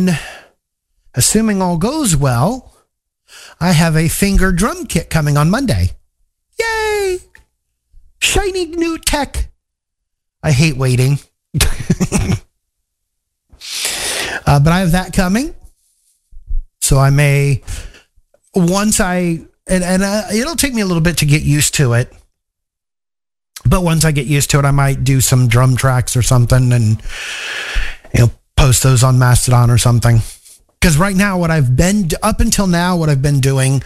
then, assuming all goes well, I have a finger drum kit coming on Monday. Yay! Shiny new tech. I hate waiting. But I have that coming. So I may, it'll take me a little bit to get used to it. But once I get used to it, I might do some drum tracks or something and, post those on Mastodon or something. Because right now, up until now, what I've been doing,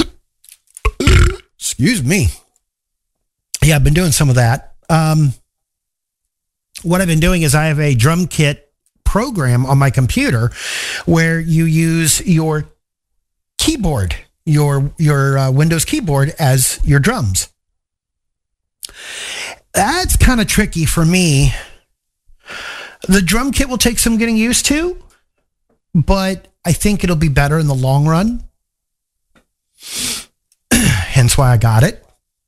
excuse me. Yeah, I've been doing some of that. What I've been doing is I have a drum kit program on my computer where you use your keyboard, your Windows keyboard as your drums. That's kind of tricky for me. The drum kit will take some getting used to, but I think it'll be better in the long run. Hence why I got it.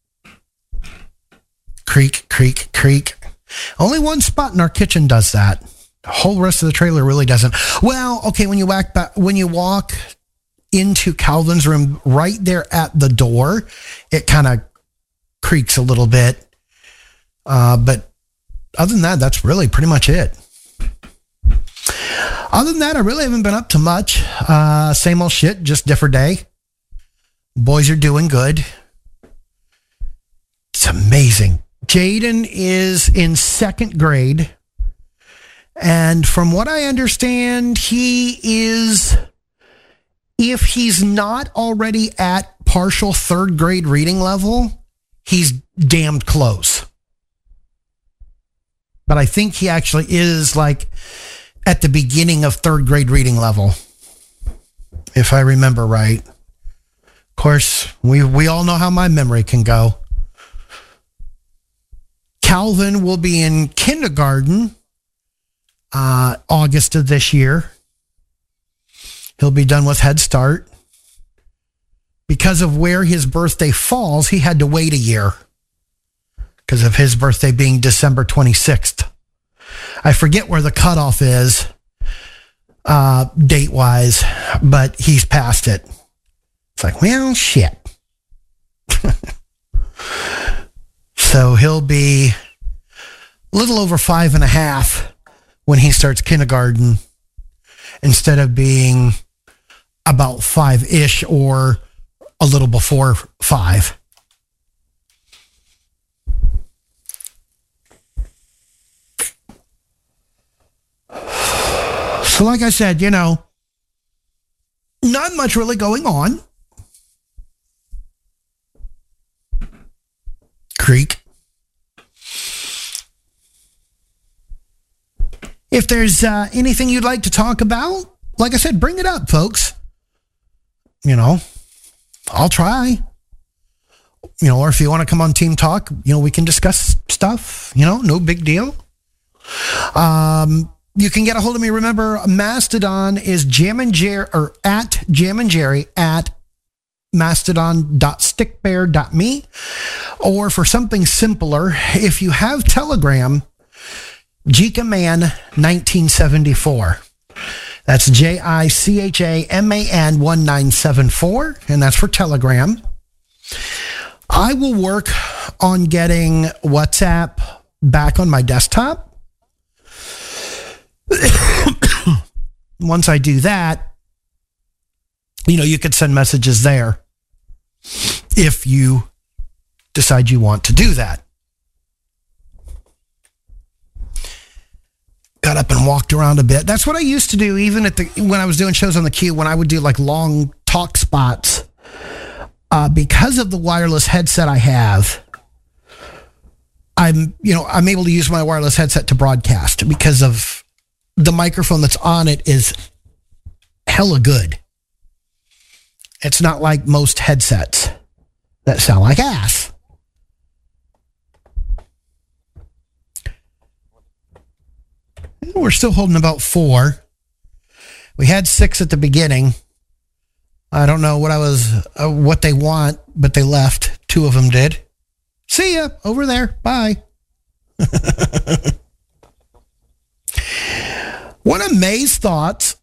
Creak, creak, creak. Only one spot in our kitchen does that. The whole rest of the trailer really doesn't. Well, okay, when you walk into Calvin's room, right there at the door, it kind of creaks a little bit. But other than that, that's really pretty much it. Other than that, I really haven't been up to much. Same old shit, just different day. Boys are doing good. It's amazing. Jaden is in second grade. And from what I understand, he is, if he's not already at partial third grade reading level, he's damned close. But I think he actually is like at the beginning of third grade reading level, if I remember right. Of course, we all know how my memory can go. Calvin will be in kindergarten August of this year. He'll be done with Head Start. Because of where his birthday falls, he had to wait a year because of his birthday being December 26th. I forget where the cutoff is date-wise, but he's past it. It's like, well, shit. So he'll be a little over 5.5 when he starts kindergarten, instead of being about 5-ish or a little before 5. So like I said, not much really going on. Creek. If there's anything you'd like to talk about, like I said, bring it up, folks. I'll try. Or if you want to come on Team Talk, we can discuss stuff, no big deal. You can get a hold of me. Remember, Mastodon is Jamandjerry, or at Jamandjerry at mastodon.stickbear.me. Or for something simpler, if you have Telegram, Jikaman 1974. That's JICHAMAN 1974, and that's for Telegram. I will work on getting WhatsApp back on my desktop. Once I do that, you could send messages there if you decide you want to do that. Got up and walked around a bit. That's what I used to do even when I was doing shows on the Q, when I would do like long talk spots. Because of the wireless headset I have, I'm able to use my wireless headset to broadcast because of the microphone that's on it is hella good. It's not like most headsets that sound like ass. We're still holding about 4. We had 6 at the beginning. I don't know what they want, but they left. 2 of them did. See ya over there. Bye. One of May's thoughts